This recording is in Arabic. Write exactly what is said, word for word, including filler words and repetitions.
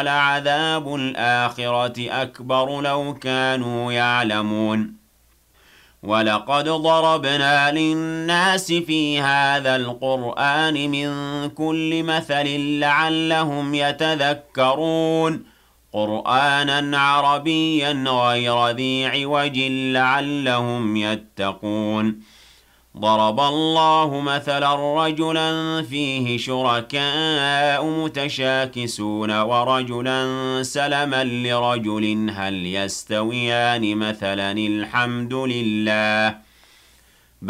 لعذاب الآخرة أكبر لو كانوا يعلمون ولقد ضربنا للناس في هذا القرآن من كل مثل لعلهم يتذكرون قرآنا عربيا غير ذي عوج لعلهم يتقون ضرب الله مثلا رجلا فيه شركاء متشاكسون ورجلا سلما لرجل هل يستويان مثلا الحمد لله